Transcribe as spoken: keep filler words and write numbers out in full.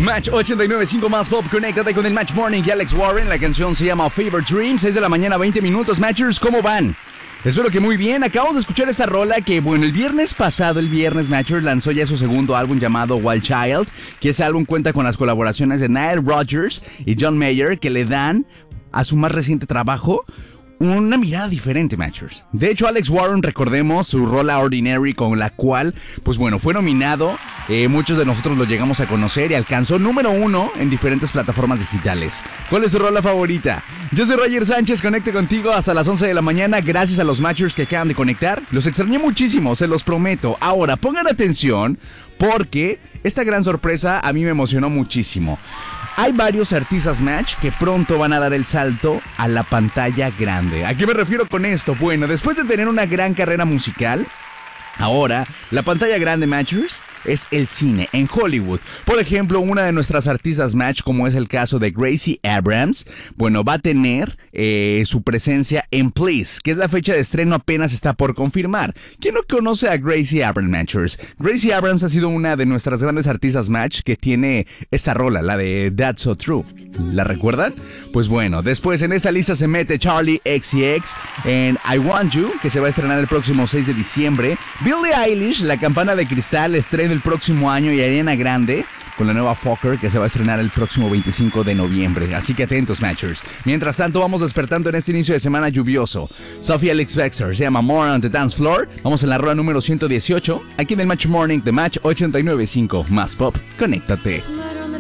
Match ochenta y nueve punto cinco más pop, conéctate con el Match Morning y Alex Warren. La canción se llama Favorite Dreams, seis de la mañana, veinte minutos. Matchers, ¿cómo van? Espero que muy bien. Acabamos de escuchar esta rola que, bueno, el viernes pasado, el viernes, Matchers lanzó ya su segundo álbum llamado Wild Child, que ese álbum cuenta con las colaboraciones de Nile Rodgers y John Mayer, que le dan a su más reciente trabajo una mirada diferente, Matchers. De hecho, Alex Warren, recordemos su rola Ordinary, con la cual, pues bueno, fue nominado. Eh, muchos de nosotros lo llegamos a conocer y alcanzó número uno en diferentes plataformas digitales. ¿Cuál es tu rola favorita? Yo soy Roger Sánchez, conecto contigo hasta las once de la mañana. Gracias a los Matchers que acaban de conectar. Los extrañé muchísimo, se los prometo. Ahora, pongan atención, porque esta gran sorpresa a mí me emocionó muchísimo. Hay varios artistas Match que pronto van a dar el salto a la pantalla grande. ¿A qué me refiero con esto? Bueno, después de tener una gran carrera musical, ahora la pantalla grande, Matchers, es el cine en Hollywood. Por ejemplo, una de nuestras artistas Match, como es el caso de Gracie Abrams, bueno, va a tener eh, su presencia en Please, que es la fecha de estreno, apenas está por confirmar. ¿Quién no conoce a Gracie Abrams, Matchers? Gracie Abrams ha sido una de nuestras grandes artistas Match que tiene esta rola, la de That's So True. ¿La recuerdan? Pues bueno, después en esta lista se mete Charlie X C X en I Want You, que se va a estrenar el próximo seis de diciembre. Billie Eilish, La Campana de Cristal, estrena el próximo año, y Ariana Grande con la nueva Fucker, que se va a estrenar el próximo veinticinco de noviembre. Así que atentos, Matchers. Mientras tanto, vamos despertando en este inicio de semana lluvioso. Sophie Alex Bextor se llama More on the Dance Floor. Vamos en la rueda número ciento dieciocho, aquí en el Match Morning de Match ochenta y nueve punto cinco más pop. Conéctate.